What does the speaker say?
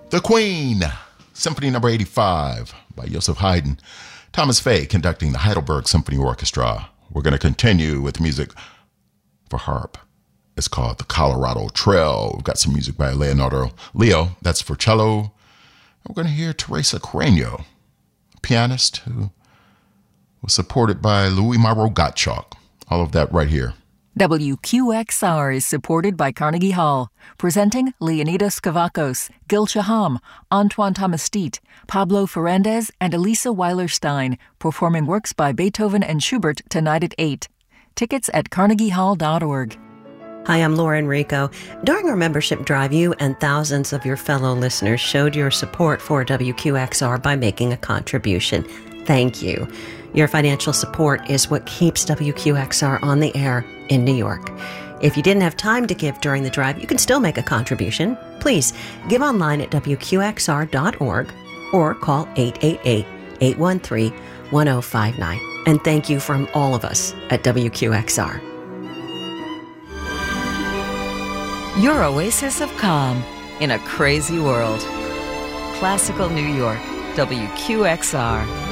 The Queen, Symphony Number 85 by Joseph Haydn. Thomas Fay conducting the Heidelberg Symphony Orchestra. We're going to continue with music for harp. It's called the Colorado Trail. We've got some music by Leonardo Leo. That's for cello. We're going to hear Teresa Carreño, a pianist who was supported by Louis Mauro Gottschalk. All of that right here. WQXR is supported by Carnegie Hall, presenting Leonidas Kavakos, Gil Shaham, Antoine Thomas-Steet, Pablo Ferrandez, and Elisa Weiler-Stein, performing works by Beethoven and Schubert tonight at 8. Tickets at carnegiehall.org. Hi, I'm Laura Enrico. During our membership drive, you and thousands of your fellow listeners showed your support for WQXR by making a contribution. Thank you. Your financial support is what keeps WQXR on the air in New York. If you didn't have time to give during the drive, you can still make a contribution. Please give online at WQXR.org or call 888-813-1059. And thank you from all of us at WQXR. Your oasis of calm in a crazy world. Classical New York, WQXR.